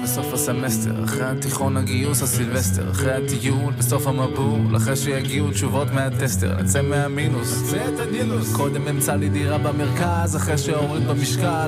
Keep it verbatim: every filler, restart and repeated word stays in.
בסוף הסמסטר, אחרי התיכון הגיוס הסילבסטר, אחרי הטיול בסוף המבול, אחרי שיגיעו תשובות מהטסטר, נצא מהמינוס, קודם אמצא לי דירה במרכז, אחרי שהוריד במשקל,